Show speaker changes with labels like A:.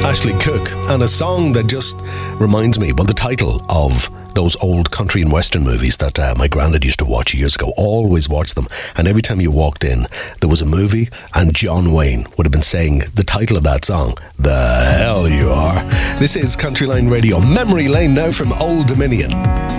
A: Ashley Cooke, and a song that just reminds me, well, the title of those old country and western movies that my granddad used to watch years ago. Always watched them, and every time you walked in there was a movie and John Wayne would have been saying the title of that song. The hell you are. This is Country Line Radio, Memory Lane now from Old Dominion.